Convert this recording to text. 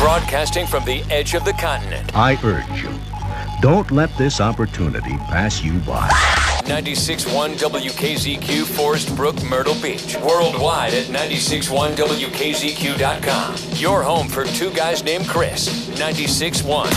Broadcasting from the edge of the continent. I urge you, don't let this opportunity pass you by. 96.1 WKZQ, Forest Brook, Myrtle Beach. Worldwide at 96.1WKZQ.com. Your home for two guys named Chris. 96.1.